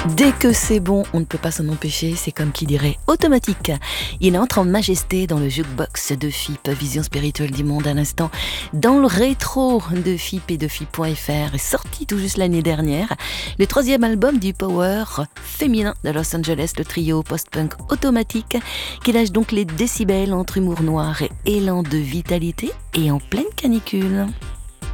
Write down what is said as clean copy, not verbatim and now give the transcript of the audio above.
Dès que c'est bon, on ne peut pas s'en empêcher, c'est comme qui dirait automatique. Il entre en majesté dans le jukebox de FIP, Vision spirituelle du monde à l'instant, dans le rétro de FIP et de FIP.fr, est sorti tout juste l'année dernière, le 3e album du power féminin de Los Angeles, le trio post-punk automatique, qui lâche donc les décibels entre humour noir et élan de vitalité et en pleine canicule.